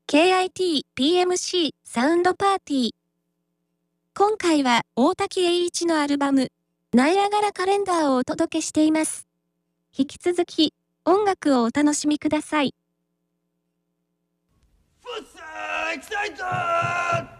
KIT PMC サウンドパーティー。今回は大滝栄一のアルバム、ナイアガラカレンダーをお届けしています。引き続き、音楽をお楽しみください。 フッサーエキサイト